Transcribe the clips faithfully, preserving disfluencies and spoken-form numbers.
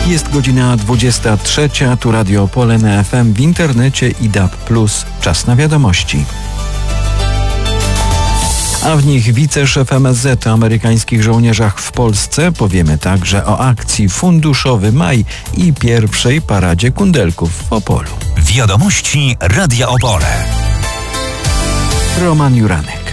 Jest godzina dwudziesta trzecia, tu Radio Opole na F M, w internecie i D A B plus. Czas na wiadomości. A w nich wiceszef M S Z o amerykańskich żołnierzach w Polsce. Powiemy także o akcji Funduszowy Maj i pierwszej paradzie kundelków w Opolu. Wiadomości Radia Opole. Roman Juranek.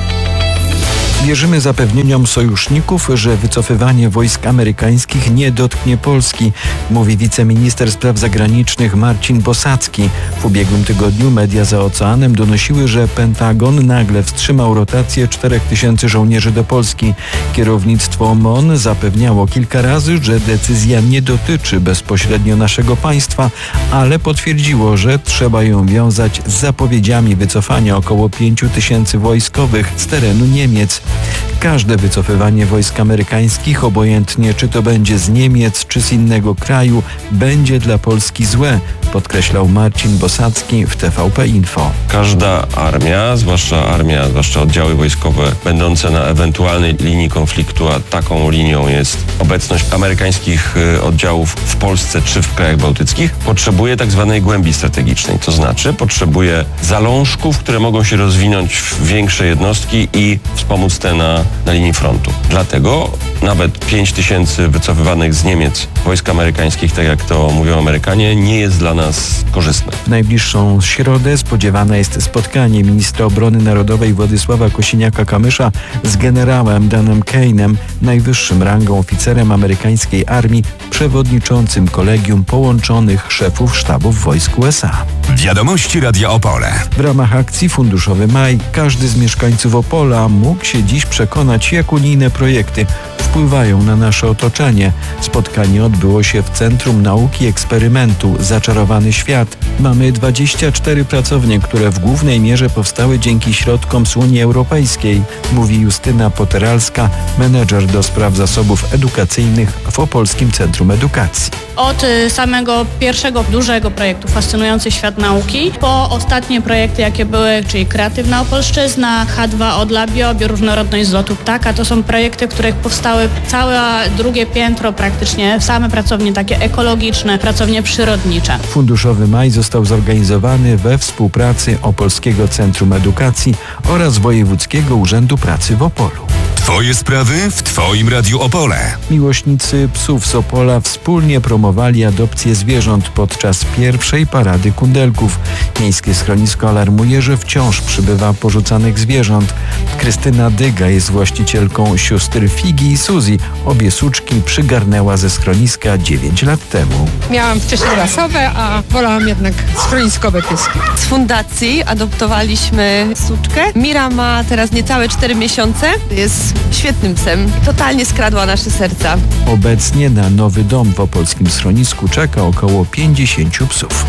Wierzymy zapewnieniom sojuszników, że wycofywanie wojsk amerykańskich nie dotknie Polski, mówi wiceminister spraw zagranicznych Marcin Bosacki. W ubiegłym tygodniu media za oceanem donosiły, że Pentagon nagle wstrzymał rotację czterech tysięcy żołnierzy do Polski. Kierownictwo M O N zapewniało kilka razy, że decyzja nie dotyczy bezpośrednio naszego państwa, ale potwierdziło, że trzeba ją wiązać z zapowiedziami wycofania około pięciu tysięcy wojskowych z terenu Niemiec. Każde wycofywanie wojsk amerykańskich, obojętnie czy to będzie z Niemiec, czy z innego kraju, będzie dla Polski złe, podkreślał Marcin Bosacki w T V P Info. Każda armia, zwłaszcza armia, zwłaszcza oddziały wojskowe będące na ewentualnej linii konfliktu, a taką linią jest obecność amerykańskich oddziałów w Polsce czy w krajach bałtyckich, potrzebuje tak zwanej głębi strategicznej. To znaczy potrzebuje zalążków, które mogą się rozwinąć w większe jednostki i wspomóc te na, na linii frontu. Dlatego nawet pięć tysięcy wycofywanych z Niemiec wojsk amerykańskich, tak jak to mówią Amerykanie, nie jest dla nas korzystne. W najbliższą środę spodziewane jest spotkanie ministra obrony narodowej Władysława Kosiniaka-Kamysza z generałem Danem Kane'em, najwyższym rangą oficerem amerykańskiej armii, przewodniczącym kolegium połączonych szefów sztabów wojsk U S A. Wiadomości Radia Opole. W ramach akcji Funduszowy Maj każdy z mieszkańców Opola mógł się dziś przekonać, jak unijne projekty wpływają na nasze otoczenie. Spotkanie odbyło się w Centrum Nauki i Eksperymentu Zaczarowany Świat. Mamy dwadzieścia cztery pracownie, które w głównej mierze powstały dzięki środkom z Unii Europejskiej, mówi Justyna Poteralska, menedżer do spraw zasobów edukacyjnych w Opolskim Centrum Edukacji. Od samego pierwszego dużego projektu Fascynujący Świat Nauki po ostatnie projekty, jakie były, czyli Kreatywna Opolszczyzna, H dwa od Labio, Bioróżnorodność z lotu ptaka, to są projekty, których powstały całe drugie piętro praktycznie, same pracownie takie ekologiczne, pracownie przyrodnicze. Funduszowy Maj został zorganizowany we współpracy Opolskiego Centrum Edukacji oraz Wojewódzkiego Urzędu Pracy w Opolu. Twoje sprawy w Twoim Radiu Opole. Miłośnicy psów z Opola wspólnie promowali adopcję zwierząt podczas pierwszej parady kundelków. Miejskie schronisko alarmuje, że wciąż przybywa porzucanych zwierząt. Krystyna Dyga jest właścicielką sióstr Figi i Suzy. Obie suczki przygarnęła ze schroniska dziewięć lat temu. Miałam wcześniej rasowe, a wolałam jednak schroniskowe pieski. Z fundacji adoptowaliśmy suczkę. Mira ma teraz niecałe cztery miesiące. Jest świetnym psem. Totalnie skradła nasze serca. Obecnie na nowy dom w opolskim schronisku czeka około pięćdziesięciu psów.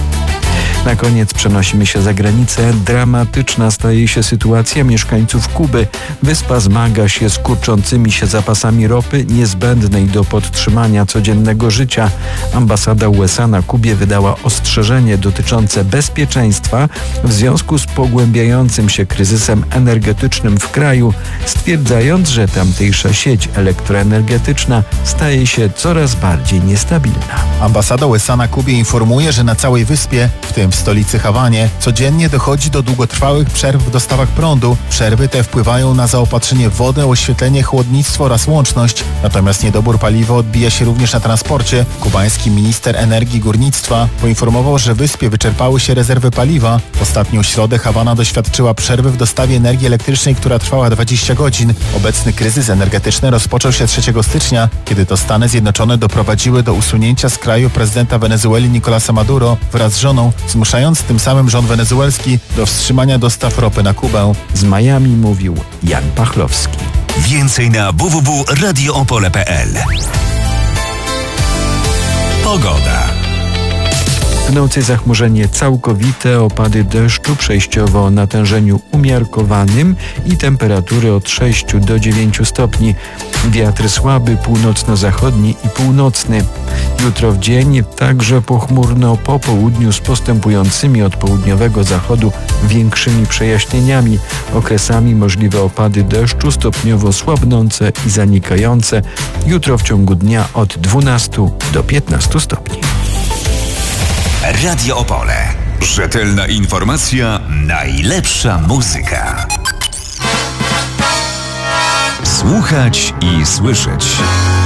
Na koniec przenosimy się za granicę. Dramatyczna staje się sytuacja mieszkańców Kuby. Wyspa zmaga się z kurczącymi się zapasami ropy niezbędnej do podtrzymania codziennego życia. Ambasada U S A na Kubie wydała ostrzeżenie dotyczące bezpieczeństwa w związku z pogłębiającym się kryzysem energetycznym w kraju, stwierdzając, że tamtejsza sieć elektroenergetyczna staje się coraz bardziej niestabilna. Ambasada U S A na Kubie informuje, że na całej wyspie, w tym w stolicy Hawanie, codziennie dochodzi do długotrwałych przerw w dostawach prądu. Przerwy te wpływają na zaopatrzenie w wodę, oświetlenie, chłodnictwo oraz łączność. Natomiast niedobór paliwa odbija się również na transporcie. Kubański minister energii i górnictwa poinformował, że w wyspie wyczerpały się rezerwy paliwa. W ostatnią środę Hawana doświadczyła przerwy w dostawie energii elektrycznej, która trwała dwadzieścia godzin. Obecny kryzys energetyczny rozpoczął się trzeciego stycznia, kiedy to Stany Zjednoczone doprowadziły do usunięcia z kraju prezydenta Wenezueli Nicolasa Maduro wraz z żoną, zmuszając tym samym rząd wenezuelski do wstrzymania dostaw ropy na Kubę. Z Miami mówił Jan Pachlowski. Więcej na w w w kropka radio opole kropka p l. Pogoda. W nocy zachmurzenie całkowite, opady deszczu przejściowo o natężeniu umiarkowanym i temperatury od sześciu do dziewięciu stopni. Wiatr słaby, północno-zachodni i północny. Jutro w dzień także pochmurno po południu z postępującymi od południowego zachodu większymi przejaśnieniami. Okresami możliwe opady deszczu stopniowo słabnące i zanikające. Jutro w ciągu dnia od dwunastu do piętnastu stopni. Radio Opole. Rzetelna informacja, najlepsza muzyka. Słuchać i słyszeć.